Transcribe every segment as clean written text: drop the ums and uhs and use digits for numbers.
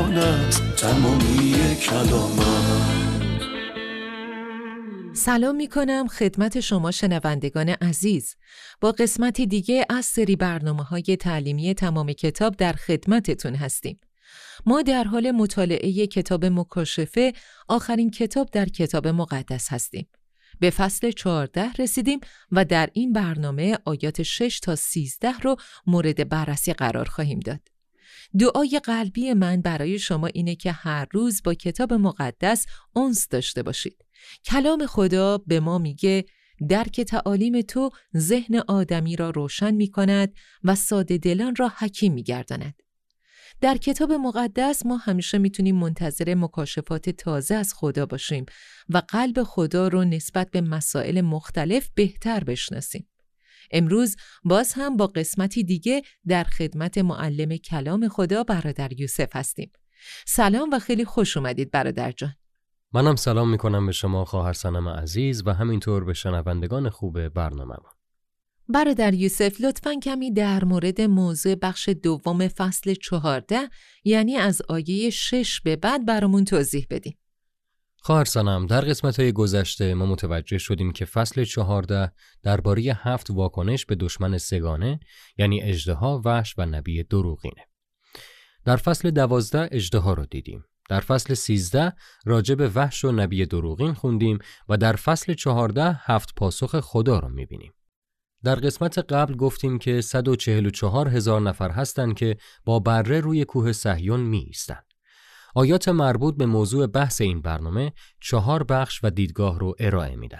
قرآن است تمامی کلامت. سلام میکنم خدمت شما شنوندگان عزیز. با قسمتی دیگه از سری برنامه‌های تعلیمی تمام کتاب در خدمتتون هستیم. ما در حال مطالعه کتاب مکاشفه، آخرین کتاب در کتاب مقدس هستیم. به فصل 14 رسیدیم و در این برنامه آیات 6 تا 13 رو مورد بررسی قرار خواهیم داد. دعای قلبی من برای شما اینه که هر روز با کتاب مقدس انس داشته باشید. کلام خدا به ما میگه درک تعالیم تو ذهن آدمی را روشن میکند و ساده دلان را حکیم میگرداند. در کتاب مقدس ما همیشه میتونیم منتظر مکاشفات تازه از خدا باشیم و قلب خدا رو نسبت به مسائل مختلف بهتر بشناسیم. امروز باز هم با قسمتی دیگه در خدمت معلم کلام خدا برادر یوسف هستیم. سلام و خیلی خوش اومدید برادر جان. منم سلام میکنم به شما خواهر صنم عزیز و همینطور به شنوندگان خوب برنامه ما. برادر یوسف لطفاً کمی در مورد موضوع بخش دوم فصل 14 یعنی از آیه 6 به بعد برامون توضیح بدین. خواهر صنم، در قسمت‌های گذشته ما متوجه شدیم که فصل 14 درباره 7 واکنش به دشمن سگانه یعنی اژدها، وحش و نبی دروغینه. در فصل 12 اژدها رو دیدیم. در فصل 13 راجع به وحش و نبی دروغین خوندیم و در فصل 14 7 پاسخ خدا رو می‌بینیم. در قسمت قبل گفتیم که 144,000 نفر هستند که با بره روی کوه صهیون می ایستند. آیات مربوط به موضوع بحث این برنامه 4 بخش و دیدگاه رو ارائه میدن.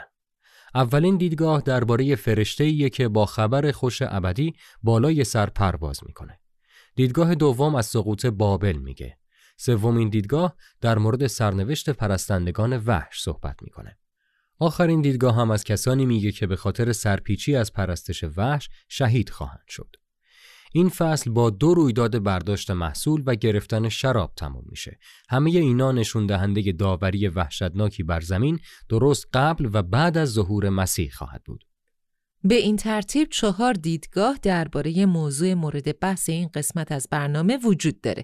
اولین دیدگاه درباره فرشته‌ایه که با خبر خوش ابدی بالای سر پرواز میکنه. دیدگاه دوم از سقوط بابل میگه. سومین دیدگاه در مورد سرنوشت پرستندگان وحش صحبت میکنه. آخرین دیدگاه هم از کسانی میگه که به خاطر سرپیچی از پرستش وحش شهید خواهند شد. این فصل با 2 رویداد برداشت محصول و گرفتن شراب تمام میشه. همه اینا نشون دهنده داوری وحشتناکی بر زمین درست قبل و بعد از ظهور مسیح خواهد بود. به این ترتیب 4 دیدگاه درباره موضوع مورد بحث این قسمت از برنامه وجود داره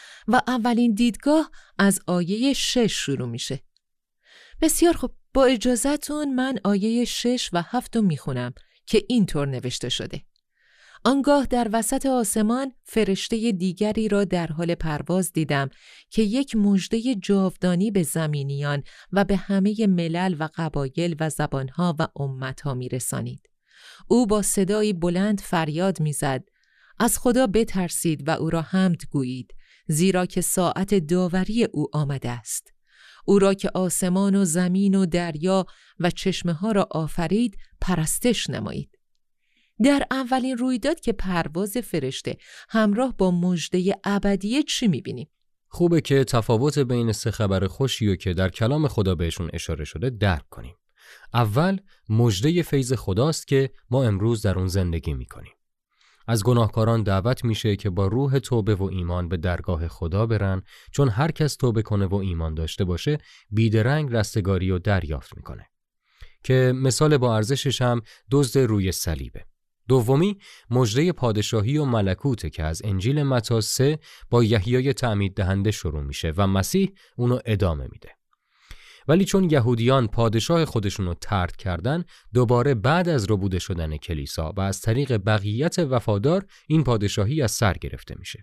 و اولین دیدگاه از آیه 6 شروع میشه. بسیار خوب، با اجازهتون من آیه 6 و 7 رو میخونم که اینطور نوشته شده. آنگاه در وسط آسمان فرشته دیگری را در حال پرواز دیدم که یک مژده جاودانی به زمینیان و به همه ملل و قبایل و زبانها و امتها میرسانید. او با صدایی بلند فریاد میزد: از خدا بترسید و او را حمد گویید، زیرا که ساعت داوری او آمده است. او را که آسمان و زمین و دریا و چشمه ها را آفرید پرستش نمایید. در اولین رویداد که پرواز فرشته همراه با مژده ابدیه چی می‌بینیم؟ خوبه که تفاوت بین 3 خبر خوشیو که در کلام خدا بهشون اشاره شده درک کنیم. اول مژده فیض خداست که ما امروز در اون زندگی می‌کنیم. از گناهکاران دعوت میشه که با روح توبه و ایمان به درگاه خدا برن، چون هر کس توبه کنه و ایمان داشته باشه بیدرنگ رستگاری رو دریافت میکنه. که مثال با ارزشش هم دزد روی صلیبه. دومی مژده پادشاهی و ملکوته که از انجیل متی 3 با یحیای تعمید دهنده شروع میشه و مسیح اونو ادامه میده. ولی چون یهودیان پادشاه خودشونو طرد کردن، دوباره بعد از ربوده شدن کلیسا و از طریق بقیت وفادار این پادشاهی از سر گرفته میشه.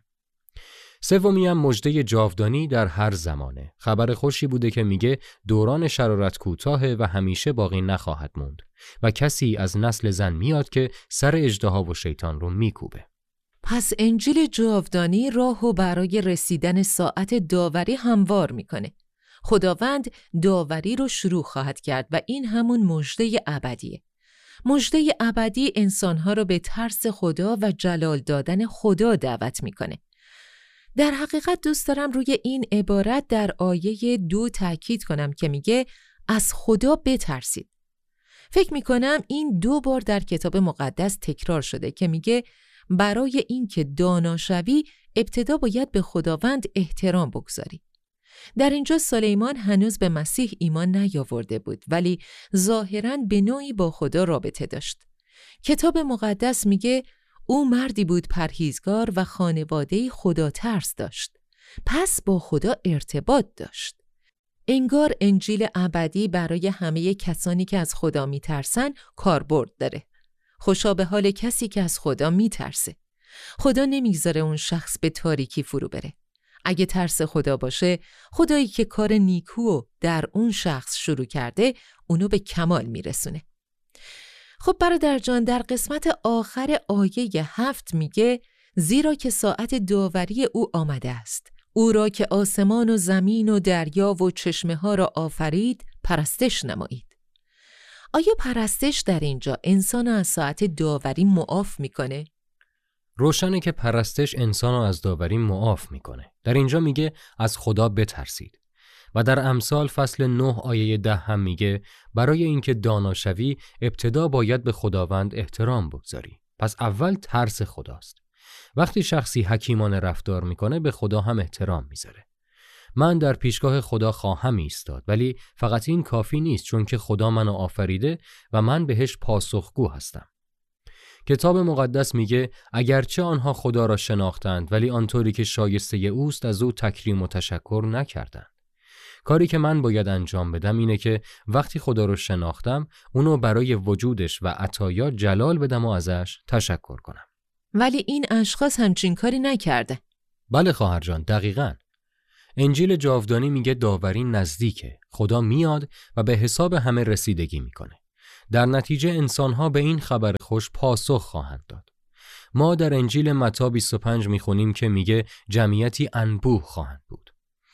سومی هم مژده جاودانی در هر زمانه. خبر خوشی بوده که میگه دوران شرارت کوتاهه و همیشه باقی نخواهد موند و کسی از نسل زن میاد که سر اژدها و شیطان رو میکوبه. پس انجیل جاودانی راهو برای رسیدن ساعت داوری هموار میکنه. خداوند داوری رو شروع خواهد کرد و این همون مژده ابدیه. مژده ابدی انسانها رو به ترس خدا و جلال دادن خدا دعوت میکنه. در حقیقت دوست دارم روی این عبارت در آیه 2 تأکید کنم که میگه از خدا بترسید. فکر میکنم این 2 بار در کتاب مقدس تکرار شده که میگه برای این که دانا شوی ابتدا باید به خداوند احترام بگذاری. در اینجا سلیمان هنوز به مسیح ایمان نیاورده بود ولی ظاهراً به نوعی با خدا رابطه داشت. کتاب مقدس میگه او مردی بود پرهیزگار و خانواده‌ای خدا ترس داشت. پس با خدا ارتباط داشت. انگار انجیل ابدی برای همه کسانی که از خدا میترسن کاربرد داره. خوشا به حال کسی که از خدا میترسه. خدا نمیگذاره اون شخص به تاریکی فرو بره. اگه ترس خدا باشه، خدایی که کار نیکو در اون شخص شروع کرده، اونو به کمال میرسونه. خب برادر جان، در قسمت آخر آیه 7 میگه زیرا که ساعت داوری او آمده است. او را که آسمان و زمین و دریا و چشمه ها را آفرید پرستش نمایید. آیا پرستش در اینجا انسان از ساعت داوری معاف میکنه؟ روشنه که پرستش انسان رو از داوری معاف میکنه. در اینجا میگه از خدا بترسید. و در امثال فصل 9 آیه 10 هم میگه برای اینکه دانا شوی ابتدا باید به خداوند احترام بگذاری. پس اول ترس خداست. وقتی شخصی حکیمانه رفتار میکنه به خدا هم احترام میذاره. من در پیشگاه خدا خواهم ایستاد، ولی فقط این کافی نیست، چون که خدا منو آفریده و من بهش پاسخگو هستم. کتاب مقدس میگه اگرچه آنها خدا را شناختند ولی آنطوری که شایسته اوست از او تکریم و تشکر نکردند. کاری که من باید انجام بدم اینه که وقتی خدا رو شناختم اونو برای وجودش و عطایا جلال بدم و ازش تشکر کنم. ولی این اشخاص همچین کاری نکرده. بله خواهر جان، دقیقاً. انجیل جاودانی میگه داوری نزدیکه. خدا میاد و به حساب همه رسیدگی میکنه. در نتیجه انسانها به این خبر خوش پاسخ خواهند داد. ما در انجیل متی 25 میخونیم که میگه جمعیتی انبوه خواهند بود.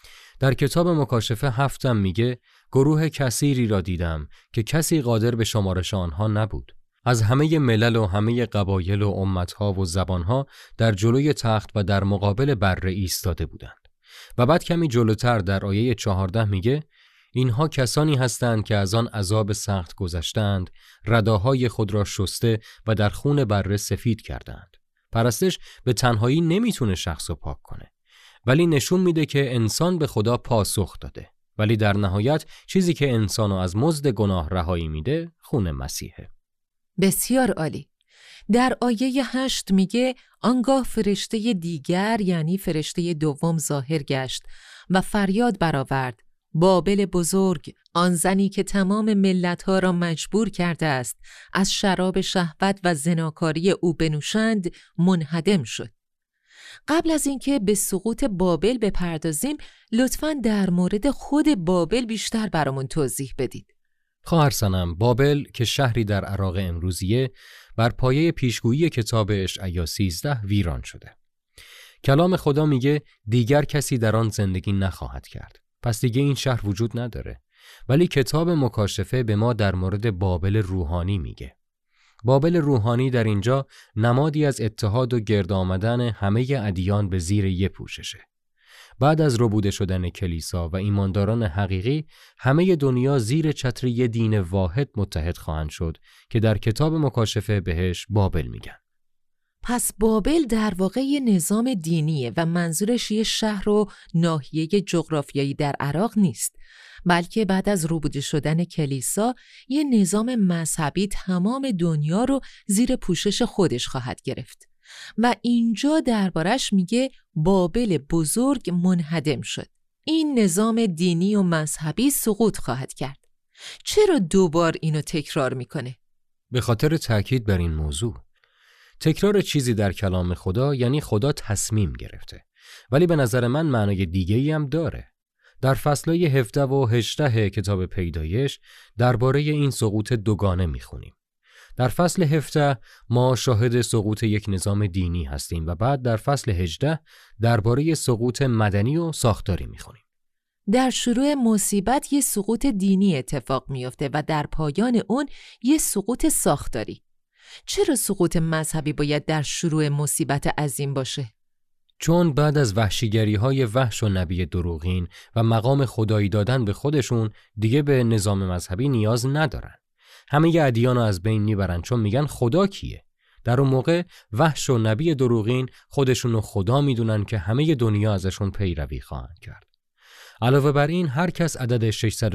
در کتاب مکاشفه 7 میگه گروه کثیری را دیدم که کسی قادر به شمارش آنها نبود. از همه ملل و همه قبایل و امتها و زبانها در جلوی تخت و در مقابل بره ایستاده بودند. و بعد کمی جلوتر در آیه 14 میگه اینها کسانی هستند که از آن عذاب سخت گذشتند، رداهای خود را شسته و در خون بره سفید کردند. پرستش به تنهایی نمیتونه شخص رو پاک کنه، ولی نشون میده که انسان به خدا پاسخ داده. ولی در نهایت چیزی که انسانو از مزد گناه رهایی میده خون مسیحه. بسیار عالی. در آیه 8 میگه آنگاه فرشته دیگر یعنی فرشته دوم ظاهر گشت و فریاد برآورد بابل بزرگ، آن زنی که تمام ملت‌ها را مجبور کرده است از شراب شهوت و زناکاری او بنوشند، منهدم شد. قبل از اینکه به سقوط بابل بپردازیم، لطفاً در مورد خود بابل بیشتر برامون توضیح بدید. خواهر سنم، بابل که شهری در عراق امروزیه بر پایه پیشگویی کتاب اشعیا 13 ویران شده. کلام خدا میگه دیگر کسی در آن زندگی نخواهد کرد. پس دیگه این شهر وجود نداره. ولی کتاب مکاشفه به ما در مورد بابل روحانی میگه. بابل روحانی در اینجا نمادی از اتحاد و گرد آمدن همه ادیان به زیر یک پوششه. بعد از ربوده شدن کلیسا و ایمانداران حقیقی، همه دنیا زیر چتر یک دین واحد متحد خواهند شد که در کتاب مکاشفه بهش بابل میگن. پس بابل در واقع یه نظام دینیه و منظورش یه شهر و ناحیه جغرافیایی در عراق نیست، بلکه بعد از ربوده شدن کلیسا یه نظام مذهبی تمام دنیا رو زیر پوشش خودش خواهد گرفت. و اینجا دربارش میگه بابل بزرگ منهدم شد. این نظام دینی و مذهبی سقوط خواهد کرد. چرا دوبار اینو تکرار میکنه؟ به خاطر تأکید بر این موضوع. تکرار چیزی در کلام خدا یعنی خدا تصمیم گرفته. ولی به نظر من معنای دیگه‌ای هم داره. در فصلای 17 و 18 کتاب پیدایش درباره این سقوط دوگانه میخونیم. در فصل 17 ما شاهد سقوط یک نظام دینی هستیم و بعد در فصل 18 درباره سقوط مدنی و ساختاری میخونیم. در شروع مصیبت یه سقوط دینی اتفاق میفته و در پایان اون یه سقوط ساختاری. چرا سقوط مذهبی باید در شروع مصیبت عظیم باشه؟ چون بعد از وحشیگری‌های وحش و نبی دروغین و مقام خدایی دادن به خودشون دیگه به نظام مذهبی نیاز ندارن. همه ادیان رو از بین میبرن چون میگن خدا کیه؟ در اون موقع وحش و نبی دروغین خودشونو خدا میدونن که همه دنیا ازشون پیروی خواهند کرد. علاوه بر این هر کس عدد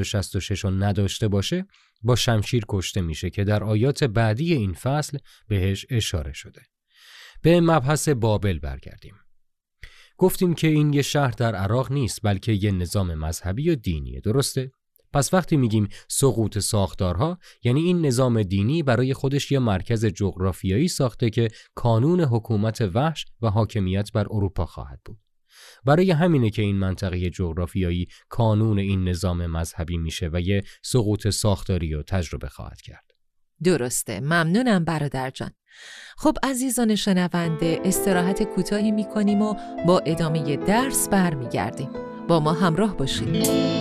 666 رو نداشته باشه با شمشیر کشته میشه که در آیات بعدی این فصل بهش اشاره شده. به مبحث بابل برگردیم. گفتیم که این یه شهر در عراق نیست، بلکه یه نظام مذهبی و دینیه، درسته؟ پس وقتی میگیم سقوط ساختارها، یعنی این نظام دینی برای خودش یه مرکز جغرافیایی ساخته که کانون حکومت وحش و حاکمیت بر اروپا خواهد بود. برای همینه که این منطقه جغرافیایی کانون این نظام مذهبی میشه و یه سقوط ساختاری رو تجربه خواهد کرد. درسته، ممنونم برادر جان. خب عزیزان شنونده، استراحت کوتاهی میکنیم و با ادامه درس برمیگردیم. با ما همراه باشید.